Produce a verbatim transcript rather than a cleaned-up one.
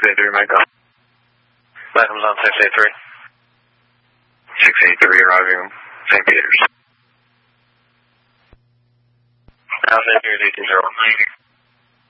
eight three, Mike. Items on six eight three. six eight three arriving Saint Peter's. Now Saint Peter's eight two zero.